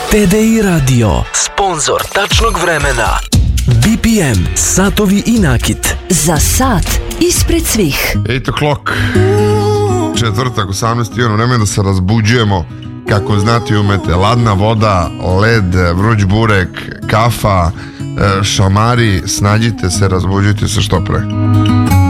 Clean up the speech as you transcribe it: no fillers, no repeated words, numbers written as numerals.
TDI Radio, sponzor tačnog vremena. BPM, satovi i nakit. Za sat ispred svih. 8 o'clock, četvrtak, 18. ono vremena da se razbuđujemo. Kako znate i umete, ladna voda, led, vruć burek, kafa, šamari, snađite se, razbuđujte se što pre.